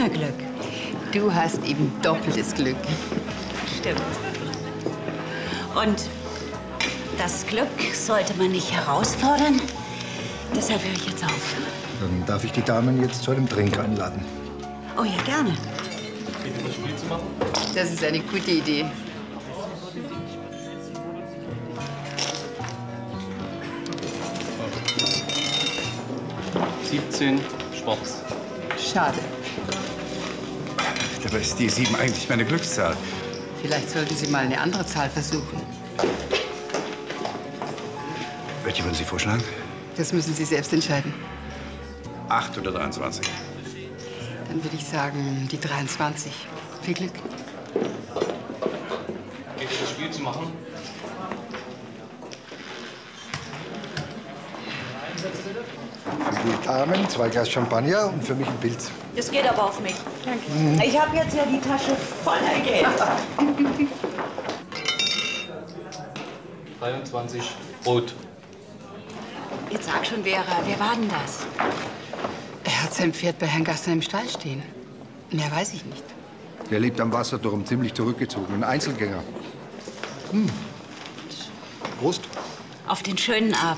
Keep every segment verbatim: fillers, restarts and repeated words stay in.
immer Glück. Du hast eben doppeltes Glück. Stimmt. Und das Glück sollte man nicht herausfordern. Deshalb höre ich jetzt auf. Dann darf ich die Damen jetzt zu einem Drink einladen. Oh ja, gerne. Das Spiel zu machen? Das ist eine gute Idee. siebzehn, schwarz. Schade. Dabei ist die sieben eigentlich meine Glückszahl. Vielleicht sollten Sie mal eine andere Zahl versuchen. Welche würden Sie vorschlagen? Das müssen Sie selbst entscheiden. Acht oder dreiundzwanzig? Dann würde ich sagen, die dreiundzwanzig. Viel Glück. Geht es, das Spiel zu machen? Für die Damen zwei Glas Champagner und für mich ein Bild. Das geht aber auf mich. Danke. Ich habe jetzt ja die Tasche voller Geld. dreiundzwanzig, rot. Jetzt sag schon, Vera, wer war denn das? Er hat sein Pferd bei Herrn Gassner im Stall stehen. Mehr weiß ich nicht. Der lebt am Wasserturm, ziemlich zurückgezogen. Ein Einzelgänger. Hm. Prost. Auf den schönen Abend.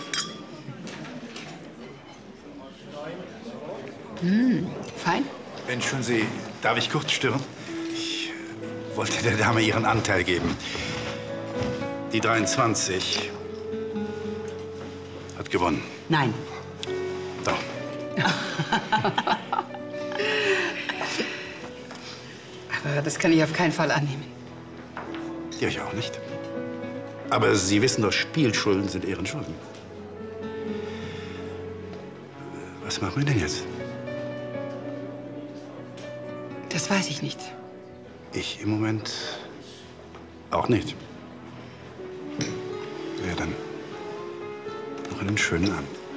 Hm, fein. Entschuldigen Sie, darf ich kurz stören? Ich wollte der Dame ihren Anteil geben. Die dreiundzwanzig hat gewonnen. Nein. Doch. Aber das kann ich auf keinen Fall annehmen. Ja, ich auch nicht. Aber Sie wissen doch, Spielschulden sind Ehrenschulden. Was machen wir denn jetzt? Das weiß ich nicht. Ich im Moment auch nicht. Ja, dann noch einen schönen Abend.